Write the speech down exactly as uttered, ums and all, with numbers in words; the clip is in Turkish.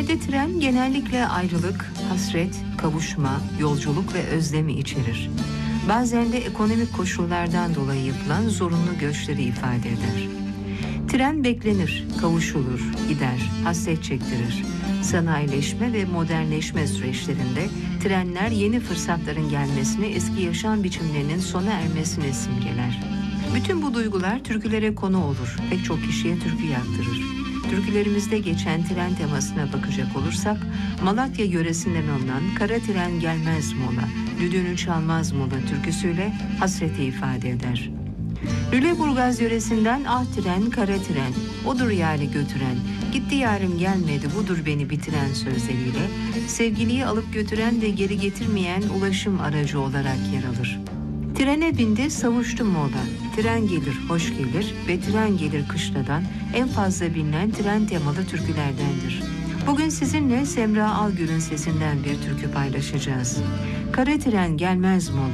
Türkülerde tren genellikle ayrılık, hasret, kavuşma, yolculuk ve özlemi içerir. Bazen de ekonomik koşullardan dolayı yapılan zorunlu göçleri ifade eder. Tren beklenir, kavuşulur, gider, hasret çektirir. Sanayileşme ve modernleşme süreçlerinde trenler yeni fırsatların gelmesini, eski yaşam biçimlerinin sona ermesini simgeler. Bütün bu duygular türkülere konu olur, pek çok kişiye türkü yaptırır. Türkülerimizde geçen tren temasına bakacak olursak, Malatya yöresinden alınan Kara Tren Gelmez Mola, Düdüğünü Çalmaz Mola türküsüyle hasreti ifade eder. Lüleburgaz yöresinden Ah tren, kara tren, odur yâri götüren, gitti yarım gelmedi budur beni bitiren sözleriyle, sevgiliyi alıp götüren ve geri getirmeyen ulaşım aracı olarak yer alır. Trene bindi savuştu mola, tren gelir hoş gelir ve tren gelir kışladan en fazla bilinen tren temalı türkülerdendir. Bugün sizinle Semra Algül'ün sesinden bir türkü paylaşacağız. Kara tren gelmez mola.